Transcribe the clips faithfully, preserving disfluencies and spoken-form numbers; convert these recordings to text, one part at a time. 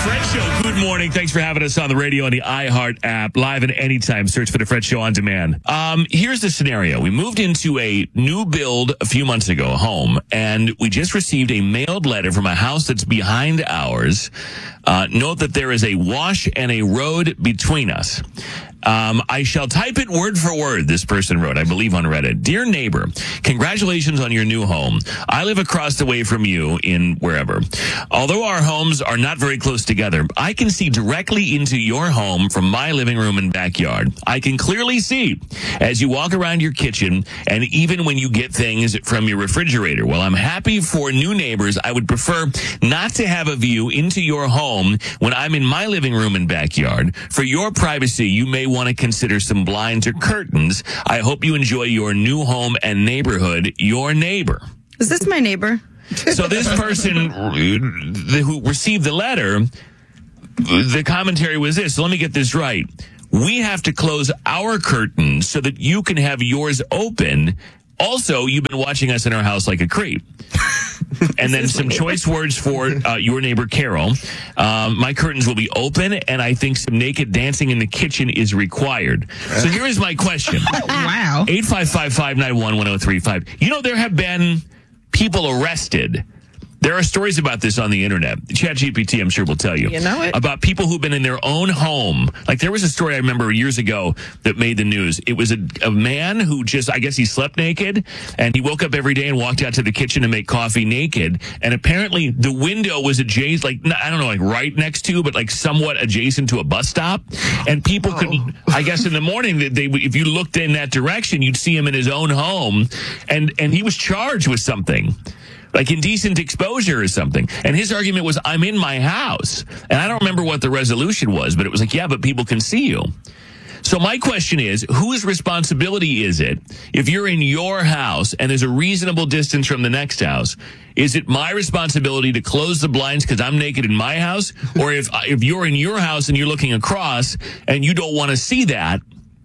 Fred Show, good morning. Thanks for having us on the radio and the iHeart app. Live and anytime. Search for the Fred Show on demand. Um, here's the scenario. We moved into a new build a few months ago, a home, and we just received a mailed letter from a house that's behind ours. Uh, note that there is a wash and a road between us. Um, I shall type it word for word, this person wrote, I believe on Reddit. Dear neighbor, congratulations on your new home. I live across the way from you in wherever. Although our homes are not very close together, I can see directly into your home from my living room and backyard. I can clearly see as you walk around your kitchen and even when you get things from your refrigerator. While I'm happy for new neighbors, I would prefer not to have a view into your home when I'm in my living room and backyard. For your privacy, you may want to consider some blinds or curtains. I hope you enjoy your new home and neighborhood. Your neighbor. Is this my neighbor? So this person who received the letter, the commentary was this. So let me get this right. We have to close our curtains so that you can have yours open. Also, you've been watching us in our house like a creep. And then some choice words for uh, your neighbor, Carol. Um, my curtains will be open, and I think some naked dancing in the kitchen is required. So here is my question. Wow. eight five five, five nine one, one oh three five. You know, there have been people arrested. There are stories about this on the internet. ChatGPT, I'm sure, will tell you. You know it. About people who've been in their own home. Like, there was a story I remember years ago that made the news. It was a, a man who just, I guess he slept naked, and he woke up every day and walked out to the kitchen to make coffee naked. And apparently the window was adjacent, like, I don't know, like right next to, but like somewhat adjacent to a bus stop. And people oh. could, I guess in the morning, they, if you looked in that direction, you'd see him in his own home. And, and he was charged with something. Like indecent exposure or something. And his argument was, I'm in my house. And I don't remember what the resolution was, but it was like, yeah, but people can see you. So my question is, whose responsibility is it if you're in your house and there's a reasonable distance from the next house? Is it my responsibility to close the blinds because I'm naked in my house? Or if if you're in your house and you're looking across and you don't want to see that,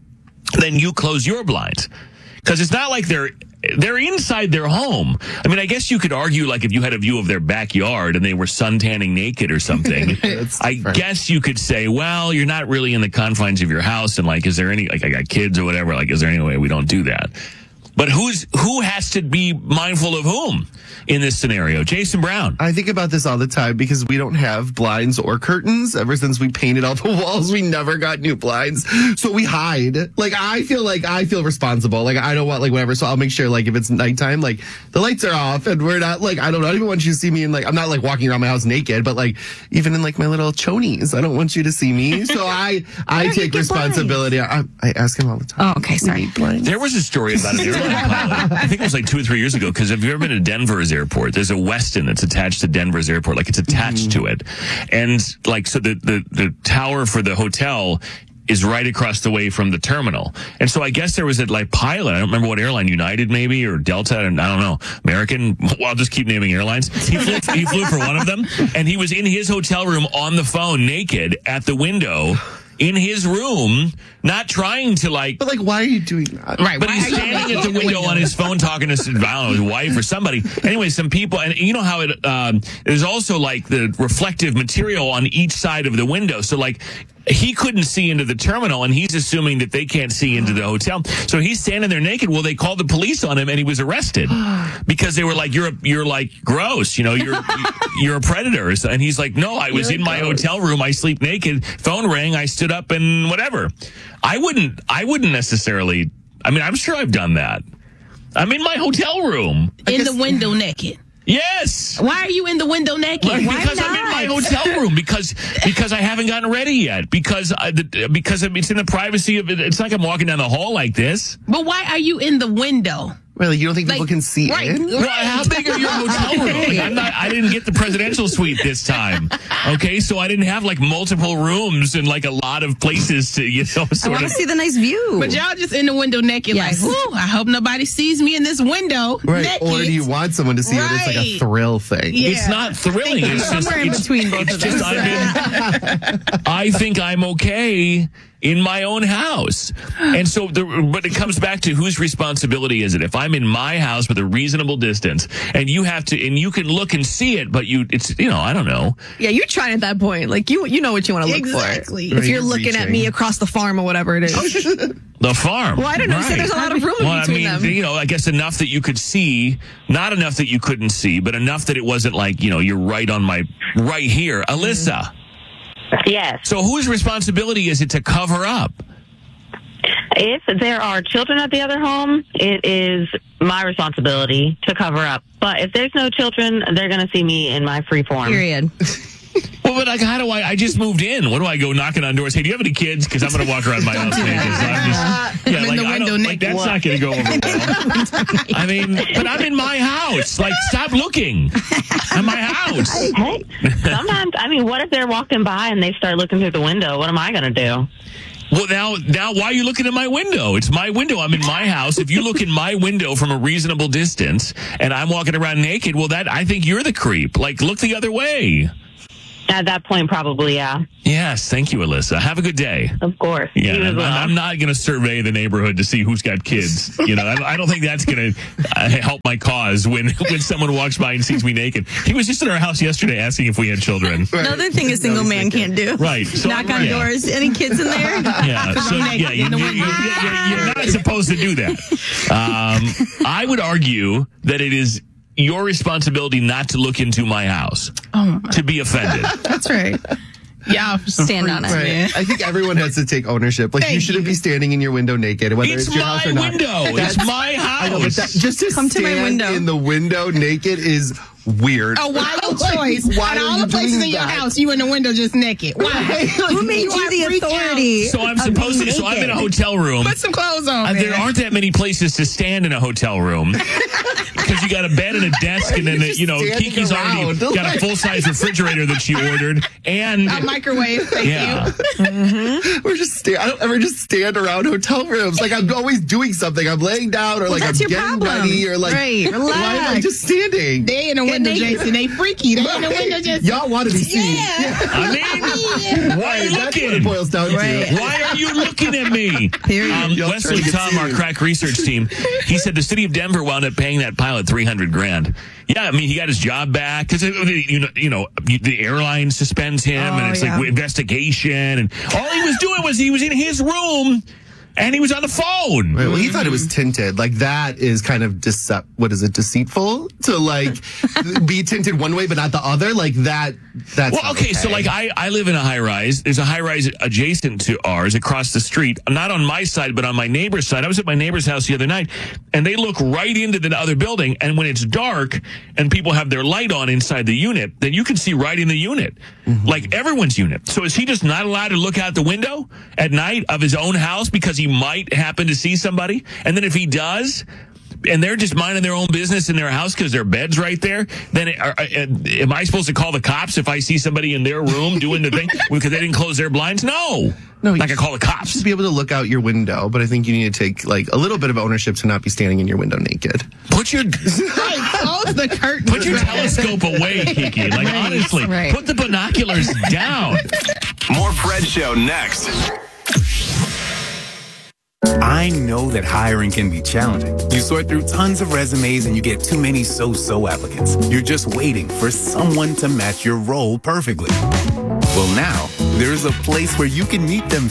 then you close your blinds. Because it's not like they're they're inside their home. I mean, I guess you could argue, like, if you had a view of their backyard and they were suntanning naked or something, I different. guess you could say, well, you're not really in the confines of your house. And, like, is there any, like, I got kids or whatever, like, is there any way we don't do that? But who's who has to be mindful of whom in this scenario? Jason Brown. I think about this all the time because we don't have blinds or curtains. Ever since we painted all the walls, we never got new blinds. So we hide. Like, I feel like I feel responsible. Like, I don't want, like, whatever. So I'll make sure, like, if it's nighttime, like, the lights are off and we're not, like, I don't know. I don't even want you to see me in, like, I'm not, like, walking around my house naked, but, like, even in, like, my little chonies, I don't want you to see me. So I, I take responsibility. I, I ask him all the time. Oh, okay. Sorry. There was a story about an airline pilot. I think it was like two or three years ago, because have you ever been to Denver's airport? There's a Westin that's attached to Denver's airport, like it's attached mm-hmm. to it. And like, so the, the, the tower for the hotel is right across the way from the terminal. And so I guess there was a like pilot, I don't remember what airline, United maybe, or Delta, and I don't know, American, well, I'll just keep naming airlines. He flew, he flew for one of them, and he was in his hotel room on the phone naked at the window in his room, not trying to like... But like, why are you doing that? Right. But he's standing at the window on his phone talking to, I don't know, his wife or somebody. Anyway, some people, and you know how it, um, there's also like the reflective material on each side of the window. So like, he couldn't see into the terminal, and he's assuming that they can't see into the hotel. So he's standing there naked. Well, they called the police on him, and he was arrested because they were like, "You're a, you're like gross, you know, you're you're a predator." And he's like, "No, I was you're in my gross. hotel room. I sleep naked. Phone rang. I stood up and whatever." I wouldn't. I wouldn't necessarily. I mean, I'm sure I've done that. I'm in my hotel room in the window naked. Yes. Why are you in the window naked? Right, Why because not? I'm in my hotel room. Because because I haven't gotten ready yet. Because I, because it's in the privacy of it. It's like I'm walking down the hall like this. But why are you in the window? Really, you don't think like, people can see right, in? Right. Well, how big are your hotel room? I'm not. I didn't get the presidential suite this time. Okay, so I didn't have like multiple rooms and like a lot of places to, you know, sort I want to of see the nice view. But y'all just in the window naked, yes. like, whoo, I hope nobody sees me in this window. Right. Naked. Or do you want someone to see right. it? It's like a thrill thing. Yeah. It's not thrilling. It's just somewhere in it's, between both it's of just them. I, mean, I think I'm okay in my own house. And so, the, but it comes back to whose responsibility is it? If I'm in my house with a reasonable distance and you have to, and you can look and see it, but you, it's, you know, I don't know. Yeah, you're trying at that point. Like, you you know what you want to look Exactly. for. If you're Right, looking at reaching. me across the farm or whatever it is. The farm. Well, I don't know. You said there's a lot of room Well, I between mean, them. you know, I guess enough that you could see, not enough that you couldn't see, but enough that it wasn't like, you know, you're right on my, right here. Alyssa. Yes. So whose responsibility is it to cover up? If there are children at the other home, it is my responsibility to cover up. But if there's no children, they're going to see me in my free form. Period. Well, but like, how do I, I just moved in. What do I go knocking on doors? Hey, do you have any kids? Because I'm going to walk around my house naked. So I'm just, yeah, I'm in like, the I window don't, like, naked. that's not going to go over well. I mean, but I'm in my house. Like, stop looking at my house. Hey, sometimes, I mean, what if they're walking by and they start looking through the window? What am I going to do? Well, now, now, why are you looking at my window? It's my window. I'm in my house. If you look in my window from a reasonable distance and I'm walking around naked, well, that, I think you're the creep. Like, look the other way. At that point, probably, yeah. Yes. Thank you, Alyssa. Have a good day. Of course. Yeah, You as I'm, well. I'm not going to survey the neighborhood to see who's got kids. You know, I, I don't think that's going to uh, help my cause when when someone walks by and sees me naked. He was just in our house yesterday asking if we had children. Another thing a single man can't do. Right. So, Knock on yeah. doors. Any kids in there? Yeah, so yeah, you, you, you, you, you're not supposed to do that. Um, I would argue that it is your responsibility not to look into my house Oh, to be offended. that's right. Y'all Stand on it. Right. man. I think everyone has to take ownership. Like, Thank you shouldn't you. be standing in your window naked, whether it's, It's your my house or not. window. It's my I know, but that, house. just to Come to stand my window. in the window naked is weird. A wild Like, choice. why Out of are all you the places doing in your that? house, you in the window just naked. Why? Who made you, are the freaked out. authority? So I'm of supposed being to. So I'm in a naked? hotel room. Put some clothes on, Uh, man. there aren't that many places to stand in a hotel room because you got a bed and a desk, and then Just you know standing Kiki's already around. got a full size refrigerator that she ordered, and A microwave. Thank yeah, you. We're just sta- I don't ever just stand around hotel rooms. Like, I'm always doing something. I'm laying down, or like that's I'm your getting problem. ready, or like Right, why am I relax. just standing? They in the window, naked. Jason. They freaky. They in the window just. Y'all want to be seen. Yeah. I mean, why are you That's what it looking? boils down Right. to. Why are you looking at me? Period. Um, Y'all Wesley trying to get Tom, our sued. crack research team, he said the city of Denver wound up paying that pilot three hundred grand. Yeah, I mean, he got his job back because you know, you know, the airline suspends him, Oh, and it's yeah. like investigation, and all he was doing was he was in his room and he was on the phone. Right, well, he thought it was tinted. Like, that is kind of decept. What is it? Deceitful to like be tinted one way but not the other. Like that. That's Well, not okay, so like I, I live in a high rise. There's a high rise adjacent to ours across the street. Not on my side, but on my neighbor's side. I was at my neighbor's house the other night, and they look right into the other building. And when it's dark and people have their light on inside the unit, then you can see right in the unit, like everyone's unit. So is he just not allowed to look out the window at night of his own house because he might happen to see somebody? And then if he does, and they're just minding their own business in their house because their bed's right there, then are, are, am I supposed to call the cops if I see somebody in their room doing the thing because they didn't close their blinds? No. No, you I can call the cops. should be able to look out your window, but I think you need to take like a little bit of ownership to not be standing in your window naked. Put your Right, close the curtain. put your telescope away, Kiki. Like, honestly, right. put the binoculars down. More Fred Show next. I know that hiring can be challenging. You sort through tons of resumes and you get too many so-so applicants. You're just waiting for someone to match your role perfectly. Well, now, there's a place where you can meet them